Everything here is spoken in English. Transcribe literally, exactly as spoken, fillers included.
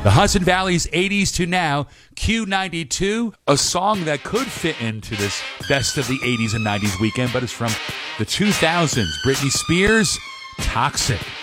The Hudson Valley's eighties to now, Q ninety-two, a song that could fit into this best of the eighties and nineties weekend, but it's from the two thousands. Britney Spears, Toxic.